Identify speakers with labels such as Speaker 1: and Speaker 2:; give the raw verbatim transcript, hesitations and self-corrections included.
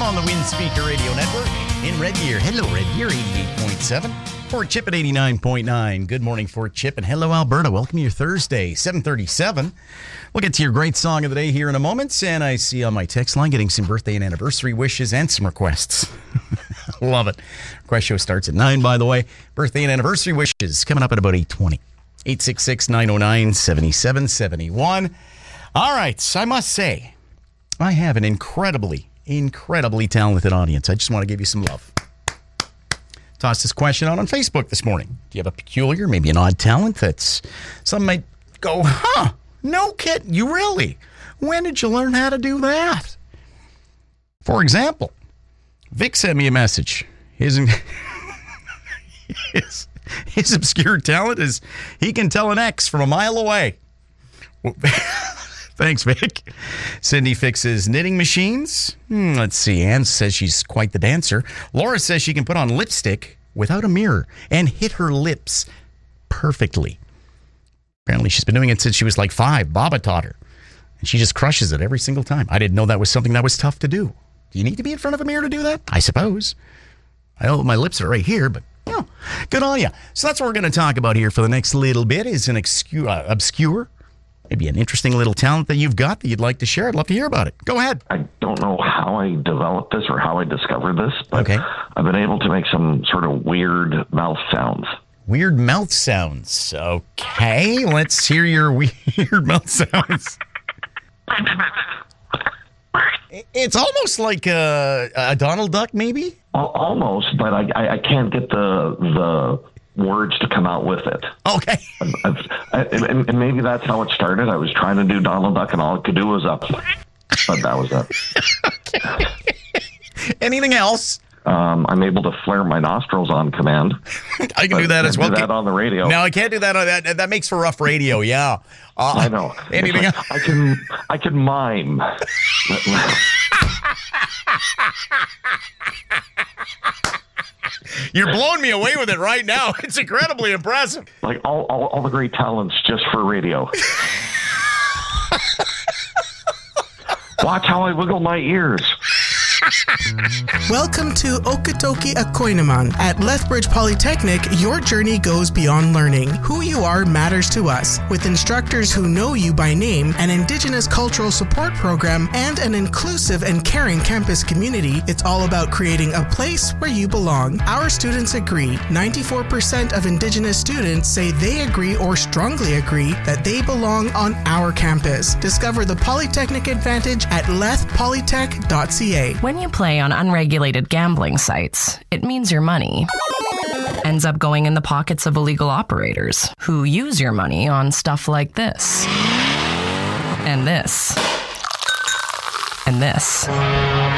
Speaker 1: on the Wind Speaker Radio Network in Red Deer. Hello, Red Deer, eighty-eight point seven. Fort Chip at eighty-nine point nine. Good morning, Fort Chip, and hello, Alberta. Welcome to your Thursday, seven thirty-seven. We'll get to your great song of the day here in a moment, and I see on my text line getting some birthday and anniversary wishes and some requests. Love it. Request show starts at nine, by the way. Birthday and anniversary wishes coming up at about eight twenty. eight six six, nine oh nine, seven seven seven one. All right, I must say, I have an incredibly, incredibly talented audience. I just want to give you some love. Tossed this question out on Facebook this morning. Do you have a peculiar, maybe an odd talent that's, some might go, huh, no kid, you really? When did you learn how to do that? For example, Vic sent me a message. His, his, his obscure talent is he can tell an X from a mile away. Thanks, Vic. Cindy fixes knitting machines. Hmm, let's see. Anne says she's quite the dancer. Laura says she can put on lipstick without a mirror and hit her lips perfectly. Apparently, she's been doing it since she was like five. Baba taught her. And she just crushes it every single time. I didn't know that was something that was tough to do. Do you need to be in front of a mirror to do that? I suppose. I know my lips are right here, but you know, good on you. So that's what we're going to talk about here for the next little bit is an obscure, uh, obscure maybe an interesting little talent that you've got that you'd like to share. I'd love to hear about it. Go ahead.
Speaker 2: I don't know how I developed this or how I discovered this, but
Speaker 1: okay.
Speaker 2: I've been able to make some sort of weird mouth sounds.
Speaker 1: Weird mouth sounds. Okay, let's hear your weird mouth sounds. It's almost like a, a Donald Duck, maybe?
Speaker 2: Almost, but I, I, I can't get the the words to come out with it.
Speaker 1: Okay.
Speaker 2: I've, I, and, and maybe that's how it started. I was trying to do Donald Duck, and all I could do was up. But that was it.
Speaker 1: Okay. Anything else?
Speaker 2: Um, I'm able to flare my nostrils on command.
Speaker 1: I can do that as well.
Speaker 2: Do that on the radio.
Speaker 1: No, I can't do that. On that that makes for rough radio. Yeah. Uh,
Speaker 2: I know.
Speaker 1: Anything
Speaker 2: like,
Speaker 1: else?
Speaker 2: I can. I can mime.
Speaker 1: You're blowing me away with it right now. It's incredibly impressive.
Speaker 2: Like all, all, all the great talents just for radio. Watch how I wiggle my ears.
Speaker 3: Welcome to Okotoki Akoinaman. At Lethbridge Polytechnic, your journey goes beyond learning. Who you are matters to us. With instructors who know you by name, an Indigenous cultural support program, and an inclusive and caring campus community, it's all about creating a place where you belong. Our students agree. ninety-four percent of Indigenous students say they agree or strongly agree that they belong on our campus. Discover the Polytechnic Advantage at leth polytech dot c a.
Speaker 4: When you play on unregulated gambling sites, it means your money ends up going in the pockets of illegal operators who use your money on stuff like this, and this, and this.